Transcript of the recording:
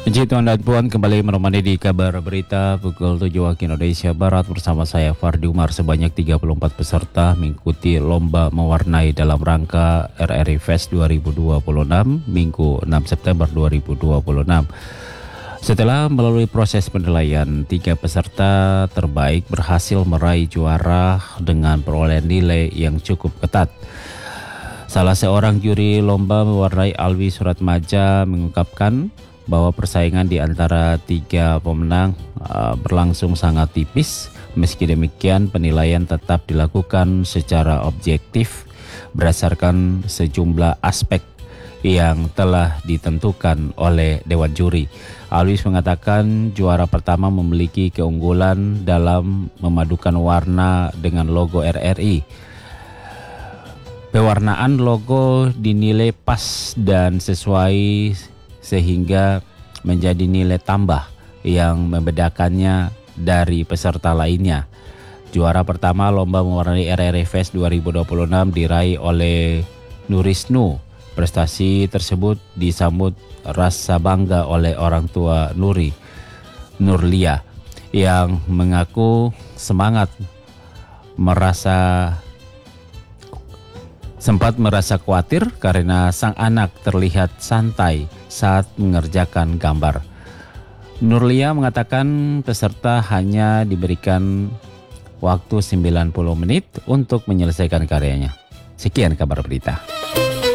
Puji Tuhan dan Puan, kembali menemani di kabar berita pukul 7 waktu Indonesia Barat bersama saya Fardi Umar. Sebanyak 34 peserta mengikuti lomba mewarnai dalam rangka RRI Fest 2026 Minggu 6 September 2026. Setelah melalui proses penilaian, 3 peserta terbaik berhasil meraih juara dengan perolehan nilai yang cukup ketat. Salah seorang juri lomba mewarnai, Alwi Suratmaja, mengungkapkan bahwa persaingan di antara 3 pemenang berlangsung sangat tipis. Meski demikian, penilaian tetap dilakukan secara objektif berdasarkan sejumlah aspek yang telah ditentukan oleh Dewan Juri. Alwis mengatakan juara pertama memiliki keunggulan dalam memadukan warna dengan logo RRI. Pewarnaan logo dinilai pas dan sesuai sehingga menjadi nilai tambah yang membedakannya dari peserta lainnya. Juara pertama lomba mewarnai RRI Fest 2026 diraih oleh Nurisnu. Prestasi tersebut disambut rasa bangga oleh orang tua Nurlia, yang mengaku sempat merasa khawatir karena sang anak terlihat santai saat mengerjakan gambar. Nurlia mengatakan peserta hanya diberikan waktu 90 menit untuk menyelesaikan karyanya. Sekian kabar berita.